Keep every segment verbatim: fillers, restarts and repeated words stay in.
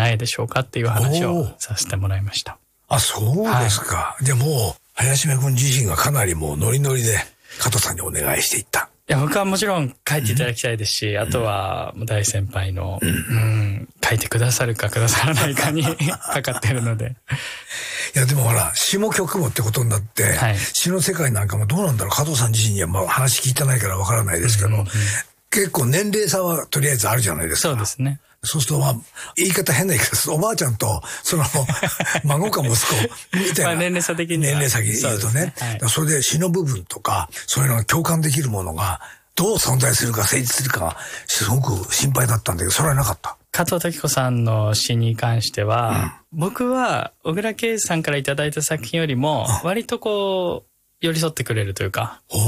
ないでしょうかっていう話をさせてもらいました。 あ、そうですか。はい、でも林部君自身がかなりもうノリノリで加藤さんにお願いしていった。 いや、僕はもちろん書いていただきたいですし、うん、あとは大先輩の、うんうん、書いてくださるかくださらないかにかかってるので。 いや、でもほら、詩も曲もってことになって、はい、詩の世界なんかもどうなんだろう。加藤さん自身にはまあ話聞いてないからわからないですけど、うんうんうん、結構年齢差はとりあえずあるじゃないですか。 そうですね。 そうするとまあ、言い方変な言い方です。おばあちゃんと、その、孫か息子、みたいな。 まあ年齢差的には。 年齢差的に言うとね。そ, はい、それで詩の部分とか、そういうのが共感できるものが、どう存在するか成立するかが、すごく心配だったんだけど、それはなかった。 加藤登紀子さんの詩に関しては、うん、僕は、小倉圭さんからいただいた作品よりも、割とこう、寄り添ってくれるというか、うん、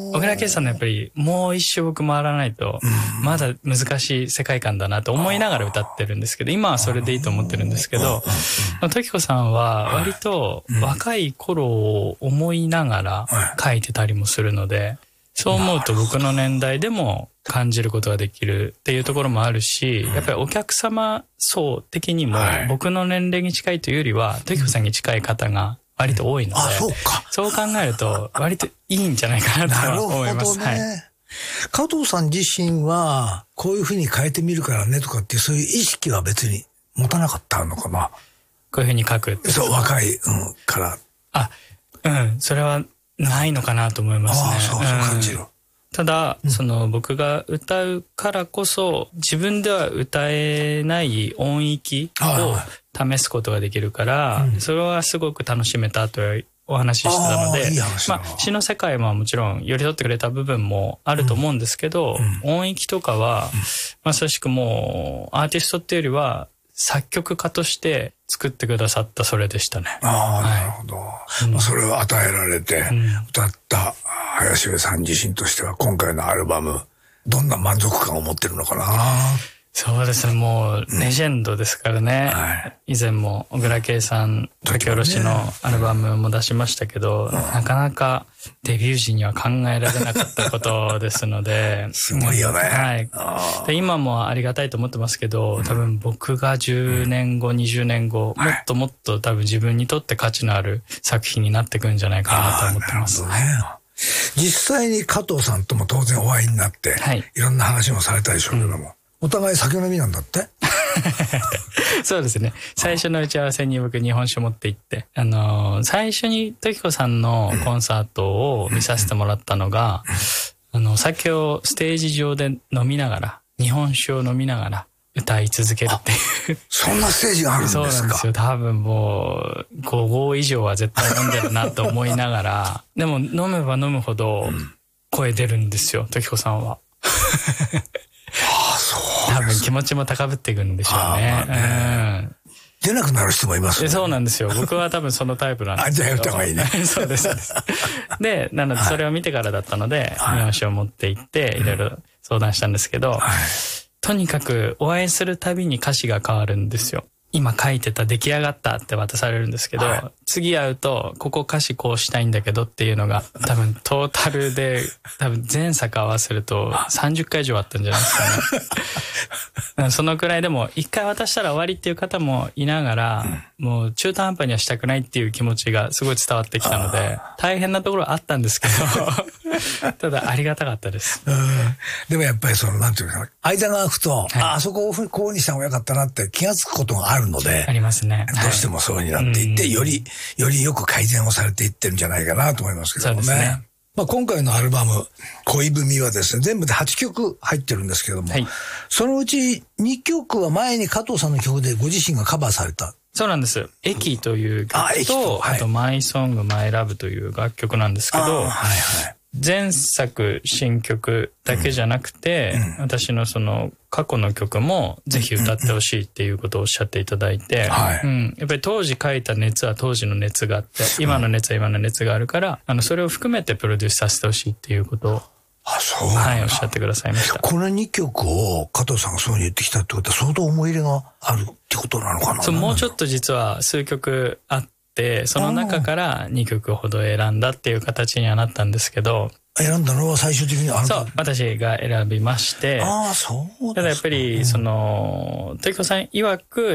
小倉圭さんのやっぱりもう一周僕回らないとまだ難しい世界観だなと思いながら歌ってるんですけど、今はそれでいいと思ってるんですけど、時子さんは割と若い頃を思いながら書いてたりもするので、そう思うと僕の年代でも感じることができるっていうところもあるし、やっぱりお客様層的にも僕の年齢に近いというよりは時子さんに近い方が割と多いので、 あ、そうか。 そう考えると割といいんじゃないかなと思います。 なるほどね。 はい、 加藤さん自身はこういうふうに変えてみるからねとかっていうそういう意識は別に持たなかったのかな。 こういうふうに書くって。 そう、若い、うん、から。 あ、うん、それはないのかなと思いますね。 ああ、そう、そう感じる。うん、 ただ、うん、その僕が歌うからこそ自分では歌えない音域を試すことができるから、うん、それはすごく楽しめたとお話ししてたので、 いい話だな。 まあ詩の世界ももちろん寄り添ってくれた部分もあると思うんですけど、うん、音域とかは、うん、まさしくもうアーティストっていうよりは作曲家として作ってくださったそれでしたね。 ああ、なるほど。うん、それを与えられて歌った林部さん自身としては今回のアルバムどんな満足感を持ってるのかな。 そうですね、もうレジェンドですからね、うん、はい、以前も小倉圭さん書き下ろしのアルバムも出しましたけど、うん、なかなかデビュー時には考えられなかったことですのですごいよね、 はい、で今もありがたいと思ってますけど、多分僕がじゅうねんご、にじゅうねんご、もっともっと多分自分にとって価値のある作品になってくんじゃないかなと思ってます。 なるほどね。実際に加藤さんとも当然お会いになって、はい、いろんな話もされたでしょうけども、うん、お互い酒飲みなんだってそうですね。最初の打ち合わせに僕日本酒持って行って、あのー、最初に時子さんのコンサートを見させてもらったのが、あの、酒をステージ上で飲みながら、日本酒を飲みながら歌い続けるっていう。 そんなステージがあるんですか？ そうなんですよ。多分もう、ご合以上は絶対飲んでるなと思いながら、でも飲めば飲むほど声出るんですよ、時子さんは。 ああ、そう。 多分気持ちも高ぶっていくんでしょうね。ね、 うん、出なくなる人もいますね。 そうなんですよ。僕は多分そのタイプなんですけど。 あ、じゃあやった方がいいね。 そうです。で、なのでそれを見てからだったので、日本酒を持って行って、いろいろ相談したんですけど、はい、とにかくお会いするたびに歌詞が変わるんですよ。今書いてた出来上がったって渡されるんですけど、はい、次会うとここ歌詞こうしたいんだけどっていうのが多分トータルで多分全作合わせるとさんじゅっかい以上あったんじゃないですかね。そのくらいでも一回渡したら終わりっていう方もいながら、うん、もう中途半端にはしたくないっていう気持ちがすごい伝わってきたので大変なところはあったんですけどただありがたかったです。 うん、でもやっぱりそのなんていうか間が空くと、はい、ああそこをこうにした方がよかったなって気がつくことがあるので、 ありますね。 どうしてもそうになっていって、はい、よりよりよく改善をされていってるんじゃないかなと思いますけどもね。そうですね。まあ、今回のアルバム恋文はですね、全部ではちきょく入ってるんですけども、はい、そのうちにきょくは前に加藤さんの曲でご自身がカバーされた。 そうなんです。駅という曲と、あ、と、はい、あとマイソングマイラブという楽曲なんですけど、はいはい、前作新曲だけじゃなくて、うんうん、私のその過去の曲もぜひ歌ってほしいっていうことをおっしゃっていただいて、うんうん、やっぱり当時書いた熱は当時の熱があって、今の熱は今の熱があるから、あのそれを含めてプロデュースさせてほしいっていうことを、 あ、そうはい、おっしゃってくださいました。 このにきょくを加藤さんがそういうに言ってきたってことは相当思い入れがあるってことなのかな。 そう、もうちょっと実は数曲あって、その中からにきょくほど選んだっていう形にはなったんですけど、 選んだのは最終的にあなた？ そう、私が選びまして。 ああ、そうですか。 ただやっぱり、その、時子さん曰く、